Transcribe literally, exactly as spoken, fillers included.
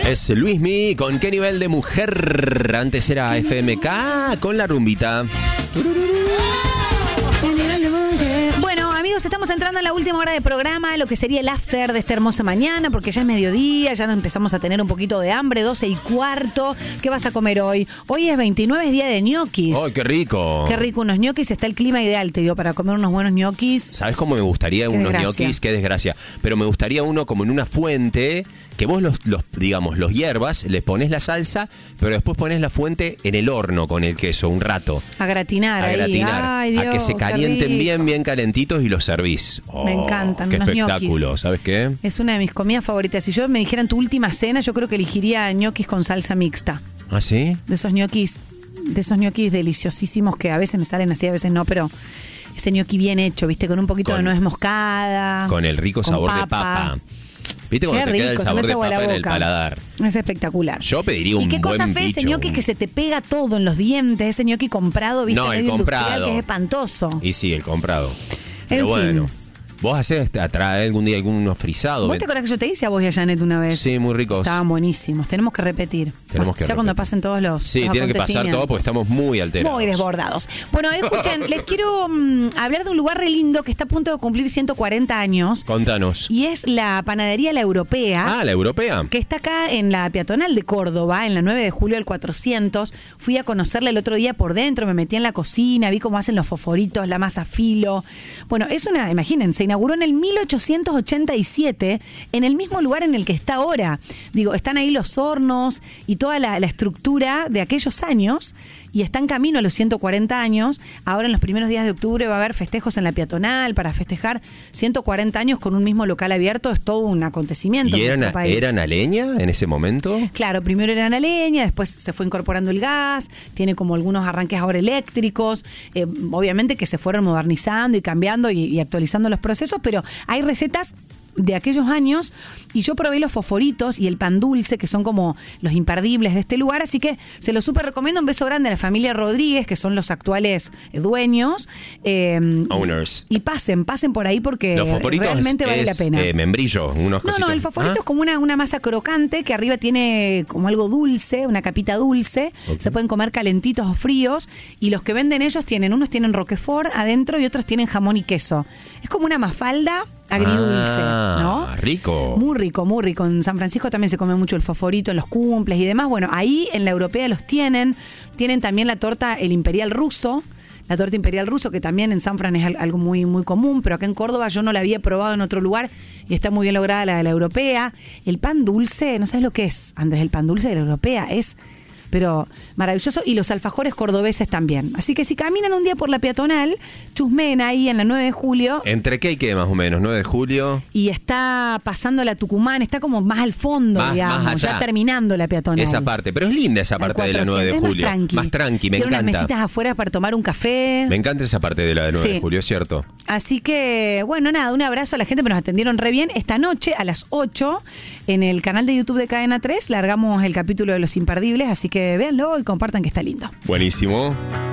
Es Luismi con Qué Nivel de Mujer. Antes era F M K con la rumbita. Bueno, amigos, estamos entrando en la última hora de programa, lo que sería el after de esta hermosa mañana, porque ya es mediodía, ya nos empezamos a tener un poquito de hambre, doce y cuarto. ¿Qué vas a comer hoy? Hoy es veintinueve, es día de ñoquis. ¡Oh, qué rico! Qué rico, unos ñoquis, está el clima ideal, te digo, para comer unos buenos ñoquis. ¿Sabes cómo me gustaría Qué unos desgracia. ñoquis? Qué desgracia. Pero me gustaría uno como en una fuente, que vos los, los digamos, los hierbas, les pones la salsa, pero después pones la fuente en el horno con el queso un rato. A gratinar A ahí. gratinar. Ay, Dios, a que se qué calienten rico. bien, bien calentitos y los servís. Oh, Me encantan qué unos espectáculo, ñoquis. ¿sabes qué? Es una de mis comidas favoritas. Si yo me dijeran tu última cena, yo creo que elegiría ñoquis con salsa mixta. ¿Ah, sí? De esos ñoquis, de esos ñoquis deliciosísimos que a veces me salen así, a veces no, pero ese ñoqui bien hecho, ¿viste? Con un poquito Con- de nuez moscada. Con el rico con sabor de papa. ¿Viste cuando Qué te queda el rico, se me sabor hace de agua papa la en el boca. paladar? Es espectacular. Yo pediría un ¿Y qué cosa buen fea ese bicho, ñoqui un- que se te pega todo en los dientes? Ese ñoqui comprado, ¿viste? No, el medio industrial, comprado. que es espantoso. Y sí, el comprado. Pero En bueno. fin. ¿Vos hacés, traer algún día alguno frisado? ¿Vos te acordás que yo te hice a vos y a Janet una vez? Sí, muy ricos. Estaban buenísimos. Tenemos que repetir. Tenemos que Ya cuando repetir. pasen todos los Sí, los tiene que pasar todo acontecimientos. porque estamos muy alterados. Muy desbordados. Bueno, escuchen, les quiero mm, hablar de un lugar re lindo que está a punto de cumplir ciento cuarenta años. Contanos. Y es la panadería La Europea. Ah, la europea. Que está acá en la peatonal de Córdoba, en la nueve de julio al cuatrocientos. Fui a conocerla el otro día por dentro, me metí en la cocina, vi cómo hacen los fosforitos, la masa filo. Bueno, es una, imaginen, se inauguró en el mil ochocientos ochenta y siete, en el mismo lugar en el que está ahora. Digo, están ahí los hornos y toda la, la estructura de aquellos años, y está en camino a los ciento cuarenta años. Ahora en los primeros días de octubre va a haber festejos en la peatonal para festejar ciento cuarenta años con un mismo local abierto. Es todo un acontecimiento ¿Y en eran, nuestro país. eran a leña en ese momento? Claro, primero eran a leña, después se fue incorporando el gas, tiene como algunos arranques ahora eléctricos, eh, obviamente que se fueron modernizando y cambiando y, y actualizando los procesos, pero hay recetas de aquellos años, y yo probé los fosforitos y el pan dulce, que son como los imperdibles de este lugar, así que se los súper recomiendo. Un beso grande a la familia Rodríguez, que son los actuales eh, dueños. Eh, Owners. Y pasen, pasen por ahí porque Los fosforitos realmente es, vale la es, pena. eh, membrillo, unos No, cositos. no, el fosforito ¿Ah? es como una, una masa crocante que arriba tiene como algo dulce, una capita dulce. Ok. Se pueden comer calentitos o fríos. Y los que venden ellos tienen, unos tienen roquefort adentro y otros tienen jamón y queso. Es como una mafalda agridulce, Ah, ¿no? rico. Muy rico, muy rico. En San Francisco también se come mucho el fosforito en los cumples y demás. Bueno, ahí en la europea los tienen. Tienen también la torta, el imperial ruso. La torta imperial ruso, que también en San Fran es al- algo muy muy común, pero acá en Córdoba yo no la había probado en otro lugar y está muy bien lograda la de la europea. El pan dulce, no sabes lo que es, Andrés, el pan dulce de la europea es, pero maravilloso. Y los alfajores cordobeses también. Así que si caminan un día por la peatonal, chusmen ahí en la nueve de julio. ¿Entre qué y qué más o menos? nueve de julio. Y está pasando la Tucumán, está como más al fondo, Más- digamos, más allá. ya terminando la peatonal. Esa parte. Pero es linda esa Al parte de la nueve de cuatrocientos, julio. es más tranqui. Más tranqui, me Tiene unas encanta. mesitas afuera para tomar un café. Me encanta esa parte de la de nueve Sí. de julio, es cierto. Así que, bueno, nada, un abrazo a la gente, pero nos atendieron re bien. Esta noche a las ocho en el canal de YouTube de Cadena tres largamos el capítulo de Los Imperdibles, así que véanlo y compartan que está lindo. Buenísimo.